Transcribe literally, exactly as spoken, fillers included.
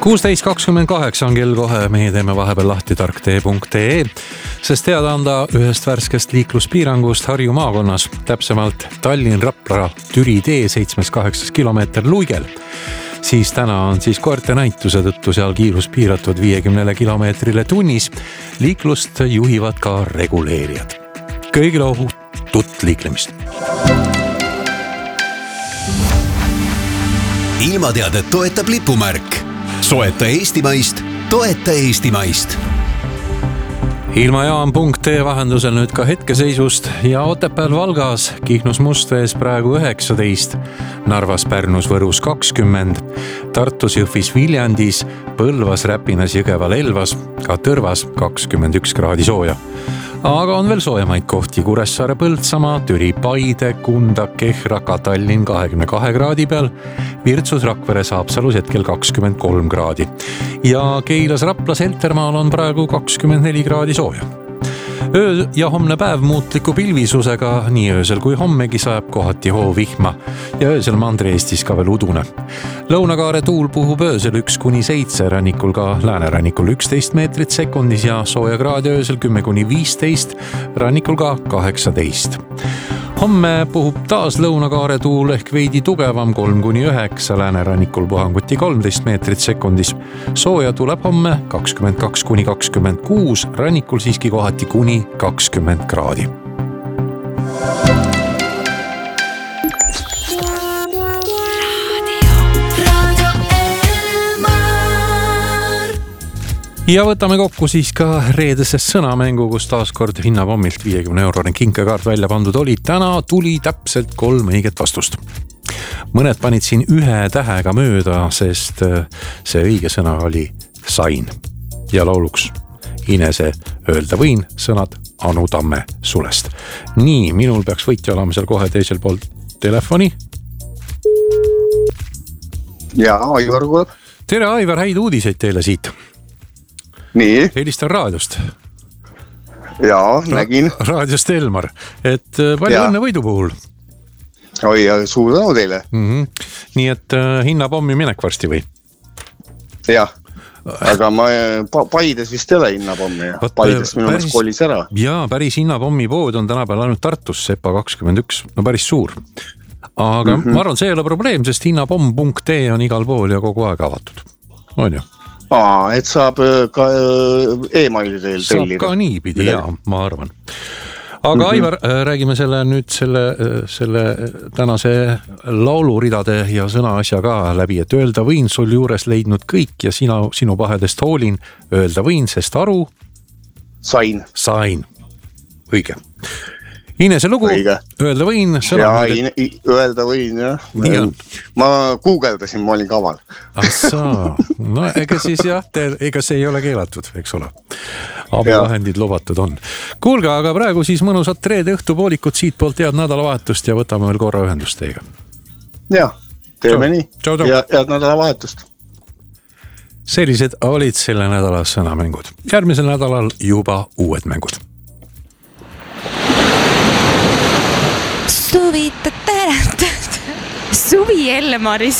kuusteist kakskümmend kaheksa on kell kohe, meie teeme vahepeal lahti tarktee punkt ee, sest teada anda ühest värskest liikluspiirangust Harju maakonnas, täpsemalt Tallinn-Rapla-Türi tee seitsmes kaheksas kilomeeter Luigel. Siis täna on siis koerte näituse tõttu seal kiirus piiratud viiekümnele kilomeetrile tunnis. Liiklust juhivad ka reguleerijad. Kõigile ohutut liiklemist. Ilmateadet toetab lipumärk. Soeta Eestimaist, toeta Eestimaist. Ilmajaam punkt ee vahendusel nüüd ka hetkeseisust ja Otepääl Valgas, Kihnus Mustvees praegu üheksateist, Narvas, Pärnus, Võrus kakskümmend, Tartus, Jõhvis, Viljandis, Põlvas, Räpinas, Jõgeval, Elvas, ka Tõrvas kakskümmend üks kraadi sooja. Aga on veel soojamaid kohti Kuressaare, Põltsamaa, Türi, Paide, Kunda, Kehra, ka Tallinn kahekümne kahe kraadi peal, Virtsus, Rakvere, Saapsalus hetkel kakskümmend kolm kraadi ja Keilas, Raplas, Heltermaal on praegu kakskümmend neli kraadi sooja. Öö ja homne päev muutliku pilvisusega, nii öösel kui hommegi sajab kohati hoovihma ja öösel Mandri-Eestis ka veel udune. Lõunakaare tuul puhub öösel üks kuni seitse, rannikul ka läänerannikul üksteist meetrit sekundis ja sooja kraadi öösel kümme kuni viisteist, rannikul ka kaheksateist. Homme puhub taas lõunakaare tuul ehk veidi tugevam kolm kuni üheksa, läänerannikul puhanguti kolmteist meetrit sekundis. Sooja tuleb homme kakskümmend kaks kuni kakskümmend kuus, rannikul siiski kohati kuni kakskümmend kraadi. Ja võtame kokku siis ka reedesest sõnamängu, kus taaskord hinnapommilt viiekümne eurone kinkekaart välja pandud oli. Täna tuli täpselt kolm õiget vastust. Mõned panid siin ühe tähega mööda, sest see õige sõna oli sain. Ja lauluks Inese öelda võin sõnad Anu Tamme sulest. Nii, minul peaks võitja olema seal kohe teisel poolt telefoni. Ja, Aivar kuuleb. Tere Aivar, häid uudiseid teile siit. Nii. Helistan raadiost. Jaa, nägin. Ra- raadiost Elmar. Et palju ja. Õnne võidu puhul. Oi, suur tänu teile. Mm-hmm. Nii et uh, hinnapommi minek varsti või? Jah, aga ma pa, Paides vist ei ole hinnapommi. Paides minu päris, kolis ära. Jaa, päris hinnapommi pood on tänapäeval ainult Tartus, Sepa kakskümmend üks. No päris suur. Aga mm-hmm. ma arvan, see ei ole probleem, sest hinnapomm punkt ee on igal pool ja kogu aeg avatud. On ju? Aa, et saab ka e-maili teel tellida. Saab ka niipidi, jaa, ma arvan. Aga mm-hmm. Aivar, räägime selle nüüd selle, selle tänase lauluridade ja sõna asja ka läbi, et öelda võin sul juures leidnud kõik ja sina, sinu pahedest hoolin. Öelda võin, sest aru? Sain. Sain. Õige. Inese lugu, Õige. Öelda võin. Jaa, ine, öelda võin, jah. Ja. Ma guugeldasin, ma olin kaval. Assaa, no ega siis jah, te, ega see ei ole keelatud, eks ole. Abivahendid lubatud on. Kuulge, aga praegu siis mõnusat reede õhtupoolikut siit poolt head nädalavahetust ja võtame veel korra ühendust teiega. Jah, teeme Tšau. nii. Tšau, tšau. Ja head nädalavahetust. Sellised olid selle nädala sõnamängud. Järgmisel nädalal juba uued mängud. Suvi, tere. Suvi Elmaris.